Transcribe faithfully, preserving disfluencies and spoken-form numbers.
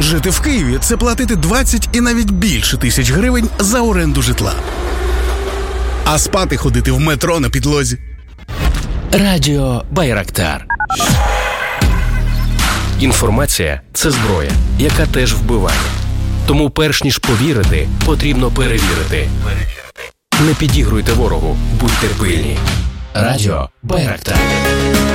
Жити в Києві – це платити двадцять і навіть більше тисяч гривень за оренду житла. А спати ходити в метро на підлозі. Радіо Байрактар. Інформація – це зброя, яка теж вбиває. Тому перш ніж повірити, потрібно перевірити. Не підігруйте ворогу, будьте пильні. Радіо Байрактар.